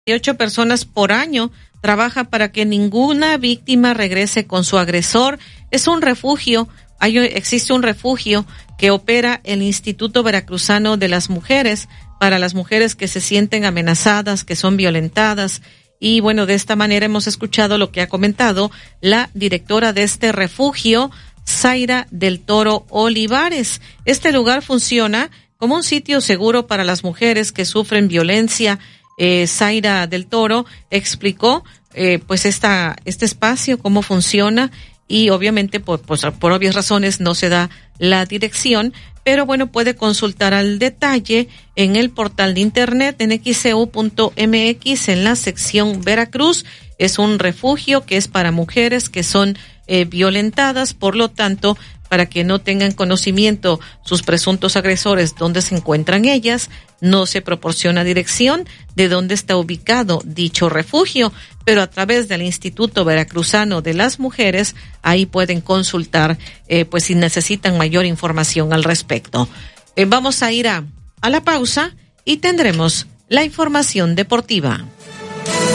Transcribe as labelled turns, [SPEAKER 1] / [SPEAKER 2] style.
[SPEAKER 1] 8 personas por año trabaja para que ninguna víctima regrese con su agresor. Es un refugio, existe un refugio que opera el Instituto Veracruzano de las Mujeres para las mujeres que se sienten amenazadas, que son violentadas. Y bueno, de esta manera hemos escuchado lo que ha comentado la directora de este refugio, Zaira del Toro Olivares. Este lugar funciona como un sitio seguro para las mujeres que sufren violencia. Zaira del Toro explicó pues este espacio, cómo funciona, y obviamente por obvias razones no se da la dirección, pero bueno, puede consultar al detalle en el portal de internet en xcu.mx en la sección Veracruz. Es un refugio que es para mujeres que son violentadas, por lo tanto, para que no tengan conocimiento sus presuntos agresores dónde se encuentran ellas, no se proporciona dirección de dónde está ubicado dicho refugio, pero a través del Instituto Veracruzano de las Mujeres, ahí pueden consultar, pues si necesitan mayor información al respecto. Vamos a ir a la pausa y tendremos la información deportiva.